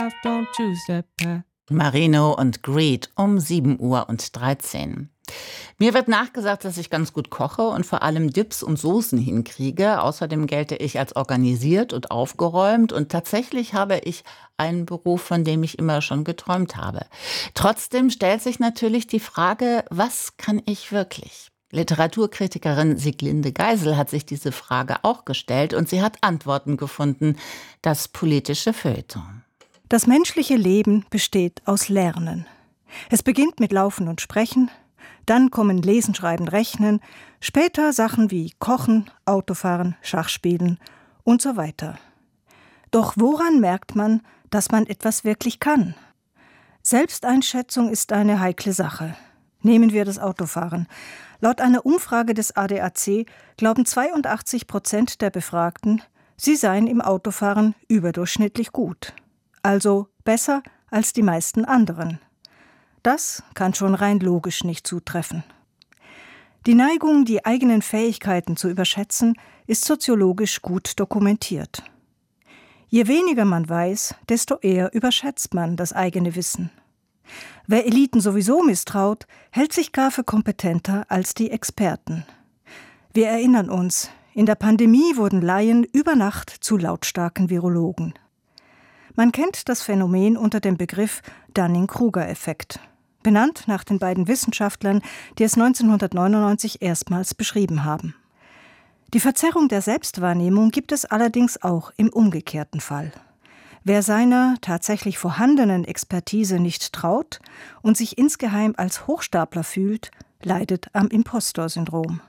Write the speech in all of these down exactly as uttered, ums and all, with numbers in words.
don't choose that path. Marino und Greed um sieben Uhr und dreizehn. Mir wird nachgesagt, dass ich ganz gut koche und vor allem Dips und Soßen hinkriege. Außerdem gelte ich als organisiert und aufgeräumt. Und tatsächlich habe ich einen Beruf, von dem ich immer schon geträumt habe. Trotzdem stellt sich natürlich die Frage, was kann ich wirklich? Literaturkritikerin Sieglinde Geisel hat sich diese Frage auch gestellt und sie hat Antworten gefunden. Das politische Feuilleton. Das menschliche Leben besteht aus Lernen. Es beginnt mit Laufen und Sprechen, dann kommen Lesen, Schreiben, Rechnen, später Sachen wie Kochen, Autofahren, Schachspielen und so weiter. Doch woran merkt man, dass man etwas wirklich kann? Selbsteinschätzung ist eine heikle Sache. Nehmen wir das Autofahren. Laut einer Umfrage des A D A C glauben zweiundachtzig Prozent der Befragten, sie seien im Autofahren überdurchschnittlich gut. Also besser als die meisten anderen. Das kann schon rein logisch nicht zutreffen. Die Neigung, die eigenen Fähigkeiten zu überschätzen, ist soziologisch gut dokumentiert. Je weniger man weiß, desto eher überschätzt man das eigene Wissen. Wer Eliten sowieso misstraut, hält sich gar für kompetenter als die Experten. Wir erinnern uns, in der Pandemie wurden Laien über Nacht zu lautstarken Virologen. Man kennt das Phänomen unter dem Begriff Dunning-Kruger-Effekt, benannt nach den beiden Wissenschaftlern, die es neunzehnhundertneunundneunzig erstmals beschrieben haben. Die Verzerrung der Selbstwahrnehmung gibt es allerdings auch im umgekehrten Fall. Wer seiner tatsächlich vorhandenen Expertise nicht traut und sich insgeheim als Hochstapler fühlt, leidet am Impostor-Syndrom.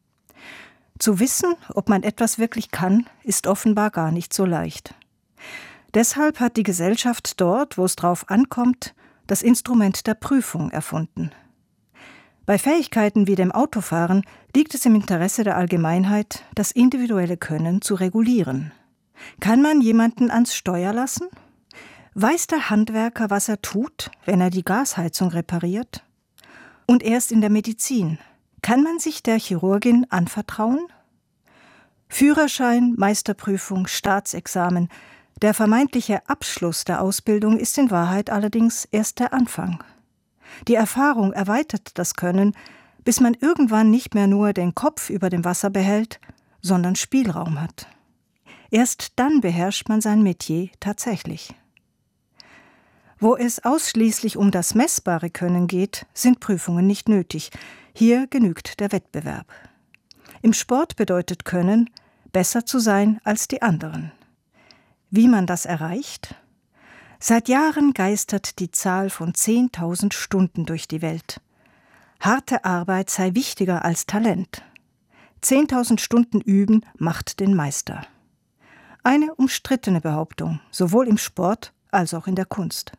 Zu wissen, ob man etwas wirklich kann, ist offenbar gar nicht so leicht. Deshalb hat die Gesellschaft dort, wo es drauf ankommt, das Instrument der Prüfung erfunden. Bei Fähigkeiten wie dem Autofahren liegt es im Interesse der Allgemeinheit, das individuelle Können zu regulieren. Kann man jemanden ans Steuer lassen? Weiß der Handwerker, was er tut, wenn er die Gasheizung repariert? Und erst in der Medizin. Kann man sich der Chirurgin anvertrauen? Führerschein, Meisterprüfung, Staatsexamen. Der vermeintliche Abschluss der Ausbildung ist in Wahrheit allerdings erst der Anfang. Die Erfahrung erweitert das Können, bis man irgendwann nicht mehr nur den Kopf über dem Wasser behält, sondern Spielraum hat. Erst dann beherrscht man sein Metier tatsächlich. Wo es ausschließlich um das messbare Können geht, sind Prüfungen nicht nötig. Hier genügt der Wettbewerb. Im Sport bedeutet Können, besser zu sein als die anderen. Wie man das erreicht? Seit Jahren geistert die Zahl von zehntausend Stunden durch die Welt. Harte Arbeit sei wichtiger als Talent. zehntausend Stunden üben macht den Meister. Eine umstrittene Behauptung, sowohl im Sport als auch in der Kunst.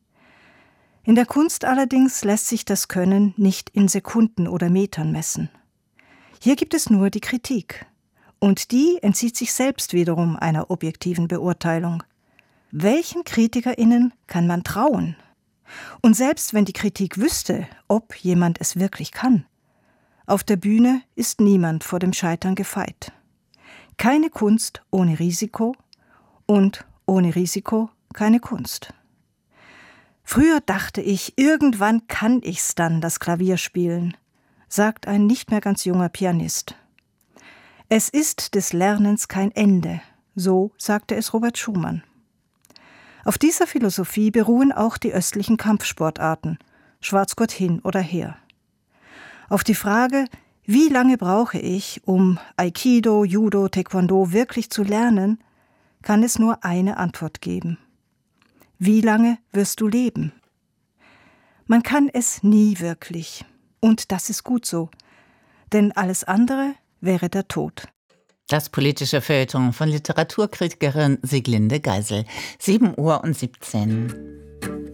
In der Kunst allerdings lässt sich das Können nicht in Sekunden oder Metern messen. Hier gibt es nur die Kritik. Und die entzieht sich selbst wiederum einer objektiven Beurteilung. Welchen KritikerInnen kann man trauen? Und selbst wenn die Kritik wüsste, ob jemand es wirklich kann, auf der Bühne ist niemand vor dem Scheitern gefeit. Keine Kunst ohne Risiko und ohne Risiko keine Kunst. Früher dachte ich, irgendwann kann ich's dann, das Klavier spielen, sagt ein nicht mehr ganz junger Pianist. Es ist des Lernens kein Ende, so sagte es Robert Schumann. Auf dieser Philosophie beruhen auch die östlichen Kampfsportarten, Schwarzgurt hin oder her. Auf die Frage, wie lange brauche ich, um Aikido, Judo, Taekwondo wirklich zu lernen, kann es nur eine Antwort geben. Wie lange wirst du leben? Man kann es nie wirklich. Und das ist gut so. Denn alles andere wäre der Tod. Das politische Feuilleton von Literaturkritikerin Sieglinde Geisel. sieben Uhr und siebzehn.